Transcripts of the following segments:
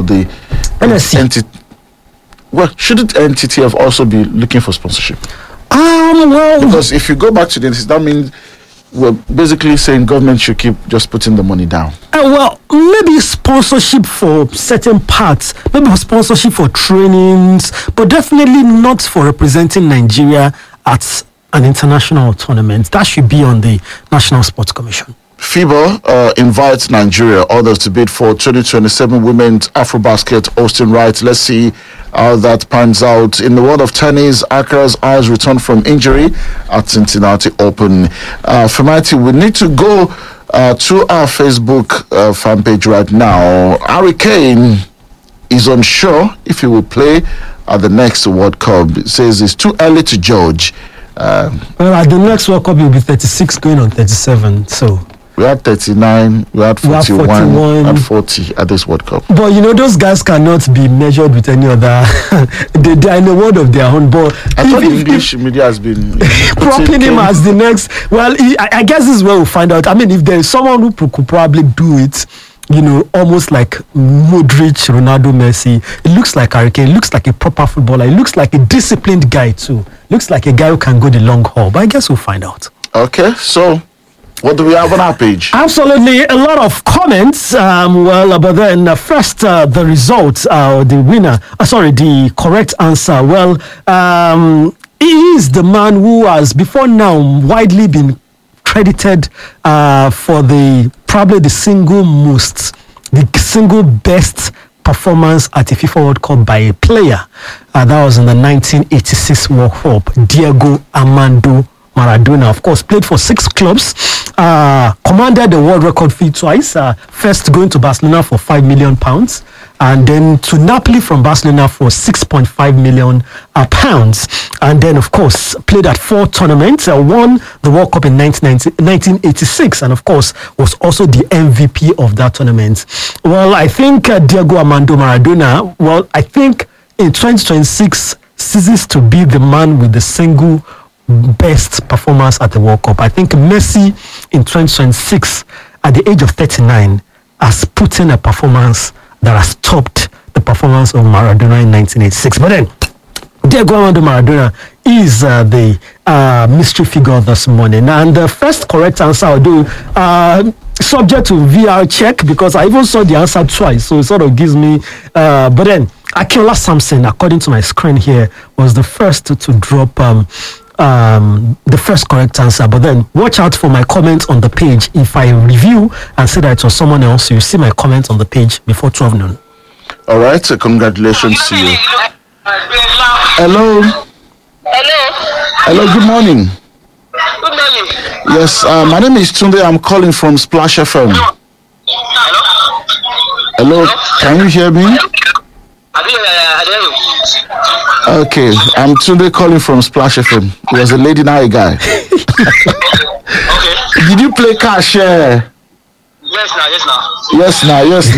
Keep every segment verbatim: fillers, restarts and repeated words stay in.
will the N S C. entity? Well, shouldn't N T T F also be looking for sponsorship? Um, well, Because if you go back to the entity, that means we're basically saying government should keep just putting the money down. Uh, well, maybe sponsorship for certain parts, maybe sponsorship for trainings, but definitely not for representing Nigeria at an international tournament. That should be on the National Sports Commission. FIBA uh, invites Nigeria others to bid for twenty twenty-seven Women's Afrobasket hosting rights. Let's see how that pans out. In the world of tennis, Accra's eyes return from injury at Cincinnati Open. Uh, Famati, we need to go uh, to our Facebook uh, fan page right now. Harry Kane is unsure if he will play at the next World Cup. It says it's too early to judge. Um, Well, at the next World Cup, you'll be thirty-six going on thirty-seven. So, we had thirty-nine, we had We had forty-one, forty-one. and forty at this World Cup. but you know, those guys cannot be measured with any other. they, they are in a world of their own. But I thought the if- if- English media has been propping him as the next. Well, he, I, I guess this is where we'll find out. I mean, if there is someone who pro- could probably do it, you know, almost like Modric, Ronaldo, Messi, it looks like Harry Kane. It looks like a proper footballer. It looks like a disciplined guy too. Looks like a guy who can go the long haul. But I guess we'll find out. Okay, so what do we have on our page? Absolutely, a lot of comments. Um, well, uh, but then uh, first, uh, the result, uh, the winner, uh, sorry, the correct answer. Well, um, he is the man who has before now widely been credited uh, for the probably the single most, the single best performance at a FIFA World Cup by a player. Uh, that was in the nineteen eighty-six World Cup. Diego Armando Maradona, of course, played for six clubs, uh, commanded the world record fee twice, uh, first going to Barcelona for five million pounds, and then to Napoli from Barcelona for six point five million uh, pounds. And then, of course, played at four tournaments, uh, won the World Cup in nineteen eighty-six, and of course, was also the M V P of that tournament. Well, I think uh, Diego Armando Maradona, well, I think in twenty twenty-six ceases to be the man with the single best performance at the World Cup. I think Messi in twenty twenty-six, at the age of thirty-nine, has put in a performance that has topped the performance of Maradona in nineteen eighty-six. But then, Diego Armando Maradona is uh, the uh, mystery figure this morning. And the first correct answer I'll do, uh, subject to V R check, because I even saw the answer twice, so it sort of gives me, uh, but then, Akinola Samson, according to my screen here, was the first to, to drop um, um, the first correct answer. But then, watch out for my comments on the page. If I review and say that it was someone else, you see my comments on the page before twelve noon. All right, so congratulations to you. Hello. Hello. Hello, good morning. Good morning. Yes, uh, my name is Tunde. I'm calling from Splash F M. Hello. Hello, can you hear me? I didn't, uh, I didn't. Okay, I'm Tunde calling from Splash F M. He was a lady, now a guy. Okay. Did you play cash? Uh, Yes, now, yes, now. yes, now, yes,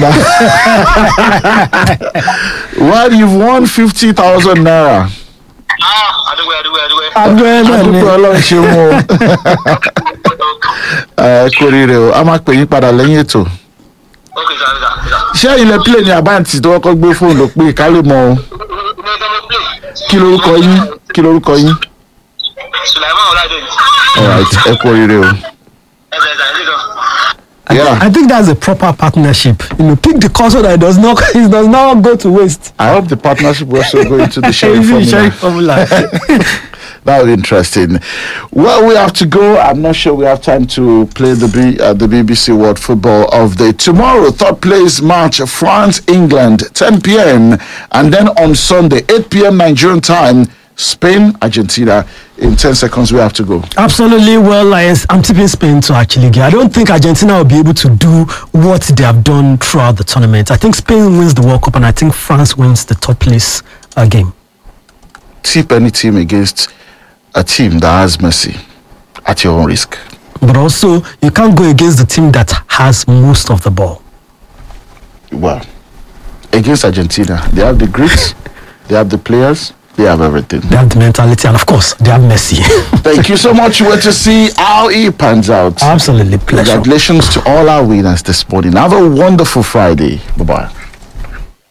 now. Well, you've won fifty thousand naira. Ah, I do it, I do it, I do it. Adúpẹ́ Ọlọ́run ṣeun o. Ẹ kú oríire o, a máa pè yín padà lẹ́yìn ètò. Okay, sir, sir, sir. Ṣé ilẹ̀ play ní àbáǹtì tó kọ́kọ́ gbé fóònù ló pé ká lè mọ o? Kí lorúkọ yín? Kí lorúkọ yín? Sulaiman Oladeji. Alright, ẹ kú oríire o. Yes, yes, yes, yes, sir. Yeah. I think that's a proper partnership. You know, pick the course so that it does not it does not go to waste. I hope the partnership will also go into the sharing Into the sharing formula. formula. That was interesting. Well, we have to go. I'm not sure we have time to play the B, uh, the B B C World Football of the tomorrow. Third place match: France, England, ten p.m. and then on Sunday, eight p.m. Nigerian time, Spain, Argentina. In ten seconds, we have to go. Absolutely. Well, I, I'm tipping Spain to actually get. I don't think Argentina will be able to do what they have done throughout the tournament. I think Spain wins the World Cup, and I think France wins the top place uh, game. Tip any team against a team that has Messi at your own risk. But also, you can't go against the team that has most of the ball. Well, against Argentina, they have the grit, they have the players, they have everything. They have the mentality, and of course, they have Messi. Thank you so much. We're to see how it pans out. Absolutely, pleasure. Congratulations to all our winners this morning. Have a wonderful Friday. Bye-bye.